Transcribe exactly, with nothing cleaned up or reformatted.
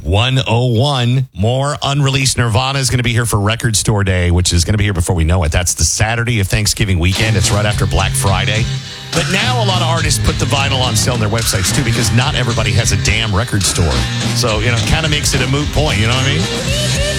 one oh one. More unreleased Nirvana is going to be here for Record Store Day, which is going to be here before we know it. That's the Saturday of Thanksgiving weekend. It's right after Black Friday. But now a lot of artists put the vinyl on sale on their websites, too, because not everybody has a damn record store. So, you know, it kind of makes it a moot point. You know what I mean?